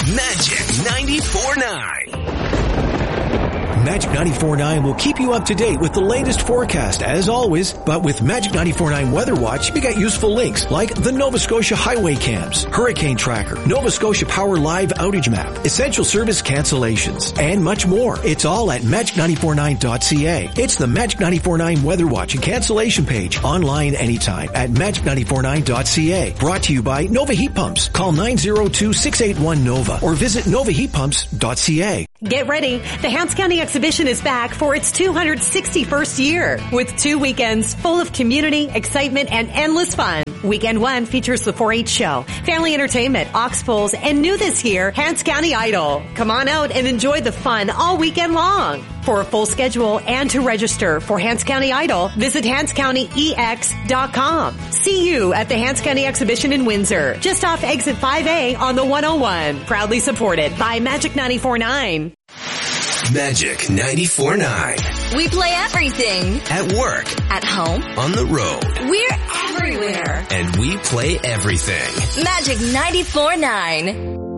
Magic 94.9. Magic 94.9 will keep you up to date with the latest forecast as always, but with Magic 94.9 Weather Watch, you get useful links like the Nova Scotia Highway Cams, Hurricane Tracker, Nova Scotia Power Live Outage Map, Essential Service Cancellations, and much more. It's all at magic949.ca. It's the Magic 94.9 Weather Watch and cancellation page online anytime at magic949.ca. Brought to you by Nova Heat Pumps. Call 902-681-NOVA or visit novaheatpumps.ca. Get ready. The Hants County Exhibition is back for its 261st year with 2 weekends full of community, excitement, and endless fun. Weekend 1 features the 4-H show, family entertainment, ox pulls, and new this year, Hants County Idol. Come on out and enjoy the fun all weekend long. For a full schedule and to register for Hants County Idol, visit HantsCountyEX.com. See you at the Hants County Exhibition in Windsor, just off exit 5A on the 101. Proudly supported by Magic 94.9. Magic 94.9. We play everything. At work. At home. On the road. We're everywhere. And we play everything. Magic 94.9.